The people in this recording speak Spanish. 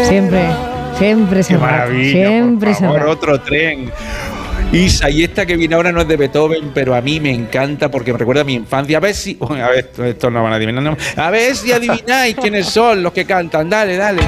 Siempre Qué maravilla, siempre por favor, otro tren. Isa, y esta que viene ahora no es de Beethoven, pero a mí me encanta porque me recuerda a mi infancia. A ver si... A ver, esto no van a adivinar. No. A ver si adivináis quiénes son los que cantan. Dale, dale.